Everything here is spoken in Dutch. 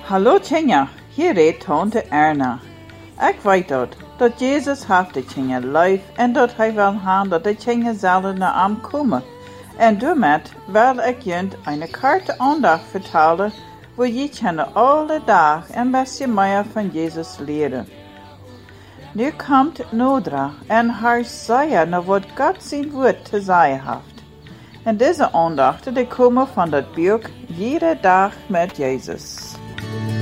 Hallo Tjinja, hier redt tante Erna. Ik weet dat Jezus heeft de Tjinja lief en dat hij wil gaan dat de Tjinja zelden naar hem komen. En daarmee wil ik junt een korte aandacht vertellen, waar je kunnen alle dag een beetje meer van Jezus leren. Nu komt Nodra en haar zeggen naar wat God zijn woord te zeggen heeft. En deze aandachten die komen van dat boek Jede dag met Jezus.